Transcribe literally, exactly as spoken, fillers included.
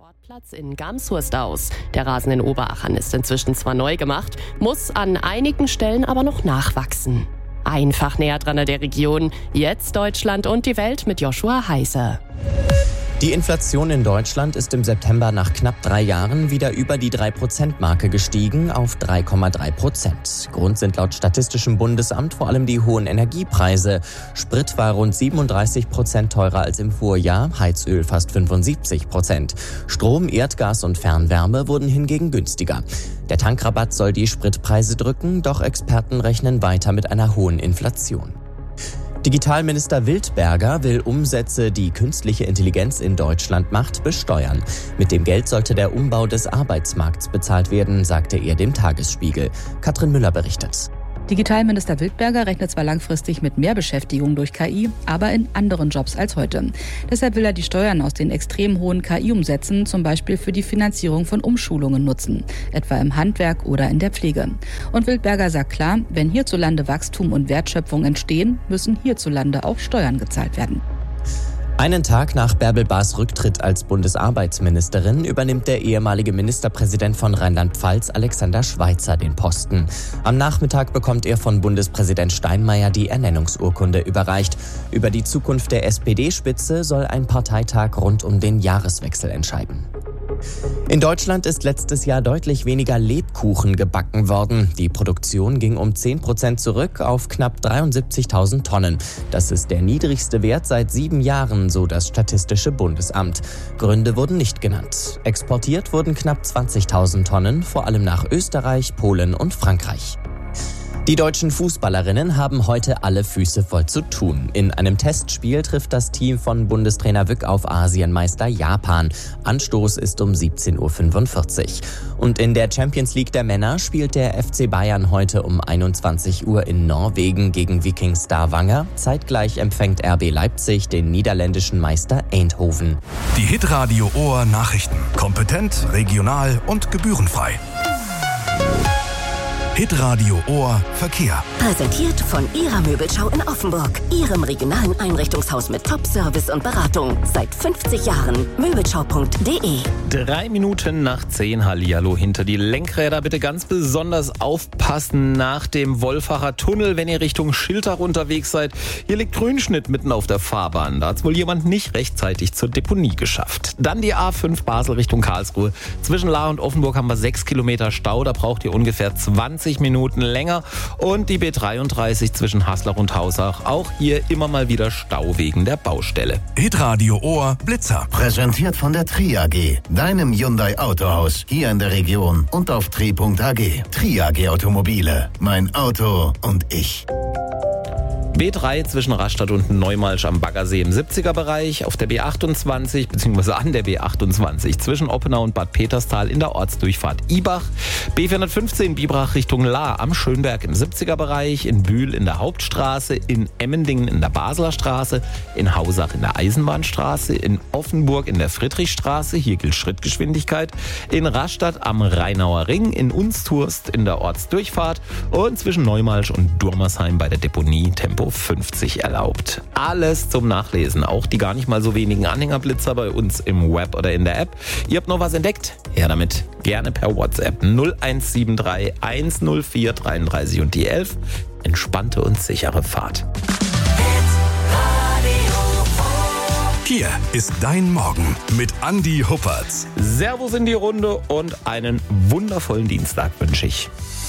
Sportplatz in Gamshurst aus. Der Rasen in Oberachern ist inzwischen zwar neu gemacht, muss an einigen Stellen aber noch nachwachsen. Einfach näher dran an der Region. Jetzt Deutschland und die Welt mit Joshua Heise. Die Inflation in Deutschland ist im September nach knapp drei Jahren wieder über die drei Prozent Marke gestiegen auf drei Komma drei Prozent. Grund sind laut Statistischem Bundesamt vor allem die hohen Energiepreise. Sprit war rund siebenunddreißig Prozent teurer als im Vorjahr, Heizöl fast fünfundsiebzig Prozent. Strom, Erdgas und Fernwärme wurden hingegen günstiger. Der Tankrabatt soll die Spritpreise drücken, doch Experten rechnen weiter mit einer hohen Inflation. Digitalminister Wildberger will Umsätze, die künstliche Intelligenz in Deutschland macht, besteuern. Mit dem Geld sollte der Umbau des Arbeitsmarkts bezahlt werden, sagte er dem Tagesspiegel. Katrin Müller berichtet. Digitalminister Wildberger rechnet zwar langfristig mit mehr Beschäftigung durch K I, aber in anderen Jobs als heute. Deshalb will er die Steuern aus den extrem hohen K I-Umsätzen zum Beispiel für die Finanzierung von Umschulungen nutzen, etwa im Handwerk oder in der Pflege. Und Wildberger sagt klar, wenn hierzulande Wachstum und Wertschöpfung entstehen, müssen hierzulande auch Steuern gezahlt werden. Einen Tag nach Bärbel Bahrs Rücktritt als Bundesarbeitsministerin übernimmt der ehemalige Ministerpräsident von Rheinland-Pfalz Alexander Schweitzer den Posten. Am Nachmittag bekommt er von Bundespräsident Steinmeier die Ernennungsurkunde überreicht. Über die Zukunft der S P D-Spitze soll ein Parteitag rund um den Jahreswechsel entscheiden. In Deutschland ist letztes Jahr deutlich weniger Lebkuchen gebacken worden. Die Produktion ging um zehn Prozent zurück auf knapp dreiundsiebzigtausend Tonnen. Das ist der niedrigste Wert seit sieben Jahren, so das Statistische Bundesamt. Gründe wurden nicht genannt. Exportiert wurden knapp zwanzigtausend Tonnen, vor allem nach Österreich, Polen und Frankreich. Die deutschen Fußballerinnen haben heute alle Füße voll zu tun. In einem Testspiel trifft das Team von Bundestrainer Wück auf Asienmeister Japan. Anstoß ist um siebzehn Uhr fünfundvierzig. Und in der Champions League der Männer spielt der F C Bayern heute um einundzwanzig Uhr in Norwegen gegen Viking Stavanger. Zeitgleich empfängt R B Leipzig den niederländischen Meister Eindhoven. Die Hitradio Ohr Nachrichten. Kompetent, regional und gebührenfrei. Hitradio Ohr Verkehr. Präsentiert von Ihrer Möbelschau in Offenburg. Ihrem regionalen Einrichtungshaus mit Top-Service und Beratung. Seit fünfzig Jahren. Möbelschau punkt de. Drei Minuten nach zehn. Hallihallo hinter die Lenkräder. Bitte ganz besonders aufpassen nach dem Wolfacher Tunnel, wenn ihr Richtung Schiltach unterwegs seid. Hier liegt Grünschnitt mitten auf der Fahrbahn. Da hat es wohl jemand nicht rechtzeitig zur Deponie geschafft. Dann die A fünf Basel Richtung Karlsruhe. Zwischen Lahr und Offenburg haben wir sechs Kilometer Stau. Da braucht ihr ungefähr zwanzig Minuten länger. Und die B dreiunddreißig zwischen Haslach und Hausach. Auch hier immer mal wieder Stau wegen der Baustelle. Hitradio Ohr Blitzer. Präsentiert von der Tri A G, deinem Hyundai Autohaus, hier in der Region und auf tri punkt a g. Tri A G Automobile, mein Auto und ich. B drei zwischen Rastatt und Neumalsch am Baggersee im siebziger Bereich, auf der B achtundzwanzig bzw. an der B achtundzwanzig zwischen Oppenau und Bad Peterstal in der Ortsdurchfahrt Ibach, B vierhundertfünfzehn Bibrach Richtung Lahr am Schönberg im siebziger Bereich, in Bühl in der Hauptstraße, in Emmendingen in der Basler Straße, in Hausach in der Eisenbahnstraße, in Offenburg in der Friedrichstraße, hier gilt Schrittgeschwindigkeit, in Rastatt am Rheinauer Ring, in Unsthurst in der Ortsdurchfahrt und zwischen Neumalsch und Durmersheim bei der Deponie Tempo fünfzig erlaubt. Alles zum Nachlesen, auch die gar nicht mal so wenigen Anhängerblitzer bei uns im Web oder in der App. Ihr habt noch was entdeckt? Her damit. Gerne per WhatsApp null eins sieben drei eins null vier dreiunddreißig und die elf. Entspannte und sichere Fahrt. Hier ist dein Morgen mit Andi Huppertz. Servus in die Runde und einen wundervollen Dienstag wünsche ich.